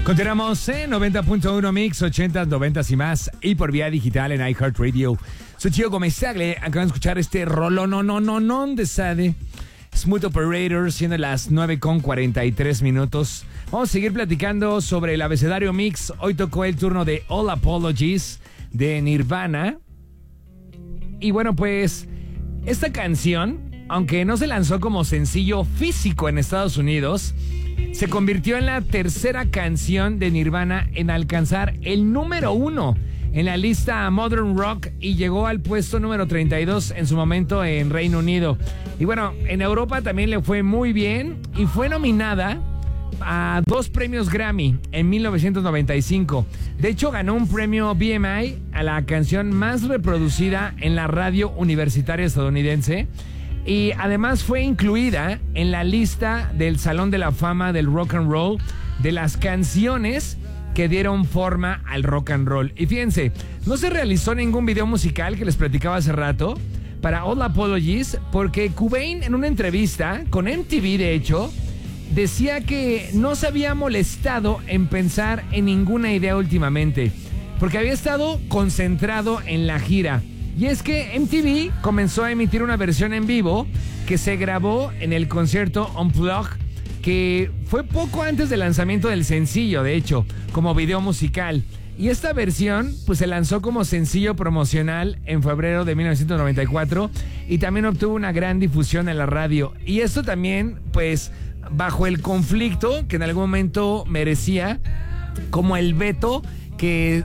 Continuamos en 90.1 Mix, 80s, 90s y más, y por vía digital en iHeartRadio. Soy Gio Gómez-Tagle. Acaban de escuchar este rolón no de Sade, Smooth Operator, siendo las 9:43 minutos. Vamos a seguir platicando sobre el abecedario Mix. Hoy tocó el turno de All Apologies de Nirvana. Y bueno, pues esta canción, aunque no se lanzó como sencillo físico en Estados Unidos, se convirtió en la tercera canción de Nirvana en alcanzar el número 1 en la lista Modern Rock y llegó al puesto número 32 en su momento en Reino Unido. Y bueno, en Europa también le fue muy bien y fue nominada a 2 premios Grammy en 1995. De hecho, ganó un premio BMI a la canción más reproducida en la radio universitaria estadounidense. Y además fue incluida en la lista del Salón de la Fama del Rock and Roll de las canciones que dieron forma al rock and roll. Y fíjense, no se realizó ningún video musical que les platicaba hace rato para All Apologies, porque Cobain en una entrevista con MTV, de hecho, decía que no se había molestado en pensar en ninguna idea últimamente, porque había estado concentrado en la gira. Y es que MTV comenzó a emitir una versión en vivo que se grabó en el concierto Unplugged, que fue poco antes del lanzamiento del sencillo, de hecho, como video musical. Y esta versión pues se lanzó como sencillo promocional en febrero de 1994 y también obtuvo una gran difusión en la radio. Y esto también pues bajo el conflicto que en algún momento merecía, como el veto que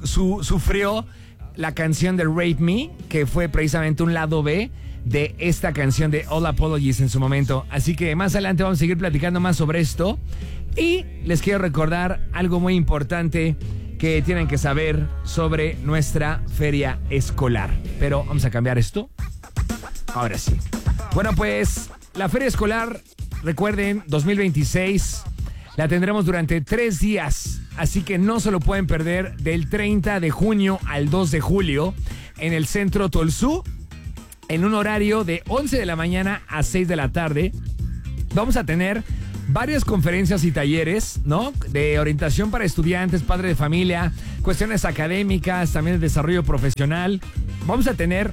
sufrió la canción de Rape Me, que fue precisamente un lado B de esta canción de All Apologies en su momento. Así que más adelante vamos a seguir platicando más sobre esto. Y les quiero recordar algo muy importante que tienen que saber sobre nuestra feria escolar. Pero vamos a cambiar esto. Ahora sí. Bueno, pues la feria escolar, recuerden, 2026... la tendremos durante 3 días, así que no se lo pueden perder, del 30 de junio al 2 de julio en el Centro Tolsú, en un horario de 11 de la mañana a 6 de la tarde. Vamos a tener varias conferencias y talleres, ¿no? De orientación para estudiantes, padres de familia, cuestiones académicas, también de desarrollo profesional. Vamos a tener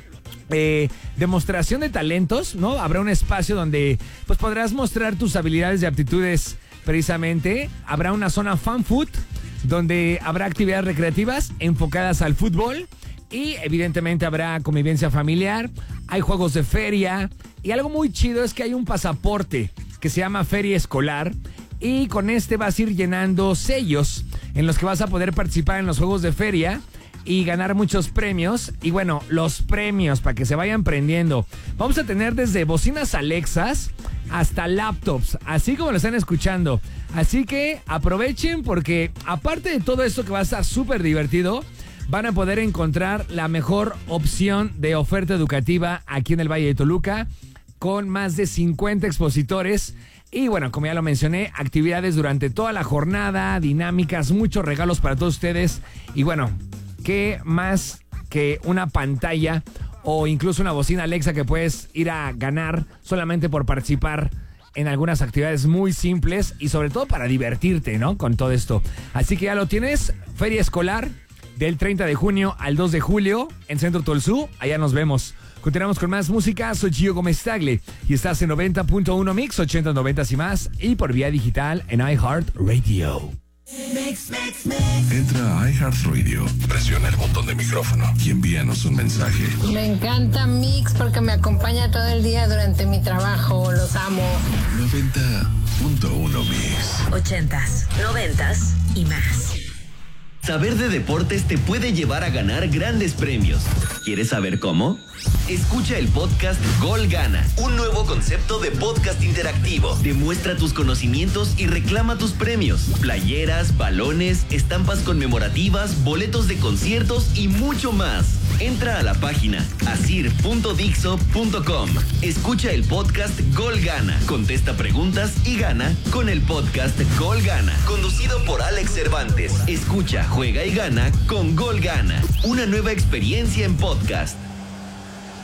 demostración de talentos, ¿no? Habrá un espacio donde pues podrás mostrar tus habilidades y aptitudes. Precisamente habrá una zona fan food donde habrá actividades recreativas enfocadas al fútbol y evidentemente habrá convivencia familiar, hay juegos de feria y algo muy chido es que hay un pasaporte que se llama Feria Escolar y con este vas a ir llenando sellos en los que vas a poder participar en los juegos de feria y ganar muchos premios. Y bueno, los premios para que se vayan prendiendo, vamos a tener desde bocinas Alexas hasta laptops, así como lo están escuchando. Así que aprovechen porque aparte de todo esto que va a estar súper divertido, van a poder encontrar la mejor opción de oferta educativa aquí en el Valle de Toluca, con más de 50 expositores. Y bueno, como ya lo mencioné, actividades durante toda la jornada, dinámicas, muchos regalos para todos ustedes. Y bueno, ¿qué más que una pantalla o incluso una bocina Alexa que puedes ir a ganar solamente por participar en algunas actividades muy simples y sobre todo para divertirte, ¿no? Con todo esto. Así que ya lo tienes, Feria Escolar del 30 de junio al 2 de julio en Centro Tolsú. Allá nos vemos. Continuamos con más música. Soy Gio Gómez-Tagle y estás en 90.1 Mix, 80, 90 y más y por vía digital en iHeartRadio. Entra a iHeartRadio, presiona el botón de micrófono y envíanos un mensaje. Me encanta Mix porque me acompaña todo el día durante mi trabajo. Los amo. 90.1 Mix. 80s, 90s y más. Saber de deportes te puede llevar a ganar grandes premios. ¿Quieres saber cómo? Escucha el podcast Gol Gana, un nuevo concepto de podcast interactivo. Demuestra tus conocimientos y reclama tus premios. Playeras, balones, estampas conmemorativas, boletos de conciertos y mucho más. Entra a la página asir.dixo.com. Escucha el podcast Gol Gana. Contesta preguntas y gana con el podcast Gol Gana. Conducido por Alex Cervantes. Escucha, juega y gana con Gol Gana. Una nueva experiencia en podcast.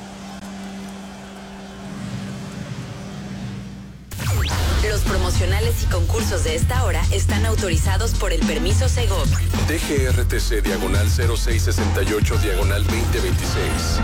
Los promocionales comerciales y concursos de esta hora están autorizados por el permiso Segov. DGRTC /0668/2026.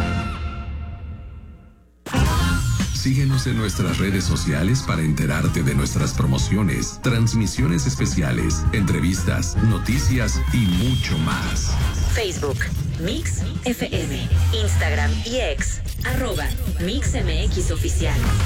Síguenos en nuestras redes sociales para enterarte de nuestras promociones, transmisiones especiales, entrevistas, noticias y mucho más. Facebook, Mix FM, Instagram y X, @MixMX Oficial.